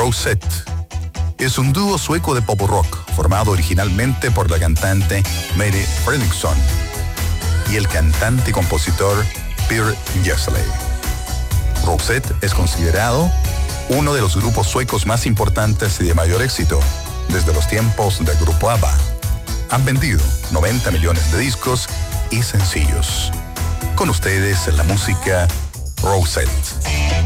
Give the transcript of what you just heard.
Rosette es un dúo sueco de pop rock formado originalmente por la cantante Mary Fredriksson y el cantante y compositor Per Gessle. Rosette es considerado uno de los grupos suecos más importantes y de mayor éxito desde los tiempos del grupo ABBA. Han vendido 90 millones de discos y sencillos. Con ustedes en la música Rosette.